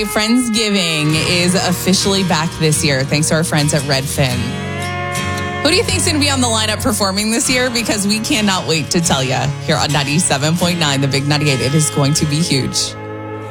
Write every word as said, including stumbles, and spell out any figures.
Friendsgiving is officially back this year, thanks to our friends at Redfin. Who do you think is going to be on the lineup performing this year? Because we cannot wait to tell you here on ninety-seven point nine, the Big ninety-eight. It is going to be huge.